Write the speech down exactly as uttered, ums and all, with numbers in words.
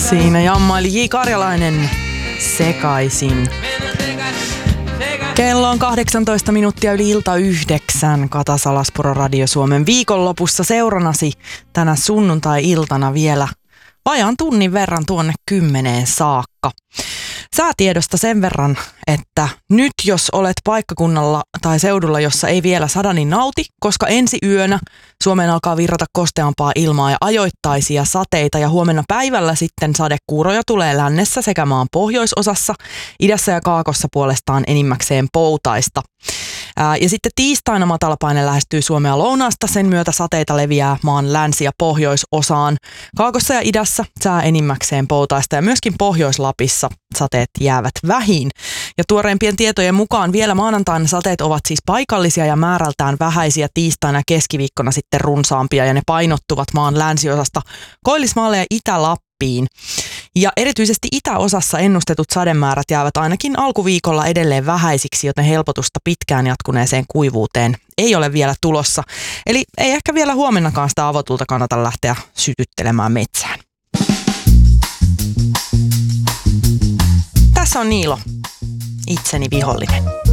Siinä jammaili J. Karjalainen sekaisin. Kello on kahdeksantoista minuuttia yli ilta yhdeksän. Kata Salaspuro Radio Suomen viikonlopussa seurannasi tänä sunnuntai-iltana vielä vajaan tunnin verran tuonne kymmeneen saakka. Säätiedosta sen verran, että nyt jos olet paikkakunnalla tai seudulla, jossa ei vielä sada, niin nauti, koska ensi yönä Suomeen alkaa virrata kosteampaa ilmaa ja ajoittaisia sateita ja huomenna päivällä sitten sadekuuroja tulee lännessä sekä maan pohjoisosassa, idässä ja kaakossa puolestaan enimmäkseen poutaista. Ää, ja sitten tiistaina matalapaine lähestyy Suomea lounaasta, sen myötä sateita leviää maan länsi- ja pohjoisosaan. Kaakossa ja idässä sää enimmäkseen poutaista ja myöskin Pohjois-Lapissa sateet jäävät vähin. Ja tuoreimpien tietojen mukaan vielä maanantaina sateet ovat siis paikallisia ja määrältään vähäisiä, tiistaina ja keskiviikkona sitten runsaampia ja ne painottuvat maan länsiosasta Koillismaalle ja Itä-Lappiin. Ja erityisesti itäosassa ennustetut sademäärät jäävät ainakin alkuviikolla edelleen vähäisiksi, joten helpotusta pitkään jatkuneeseen kuivuuteen ei ole vielä tulossa. Eli ei ehkä vielä huomennakaan sitä avotulta kannata lähteä sytyttelemään metsään. Tässä on Niilo, itseni vihollinen.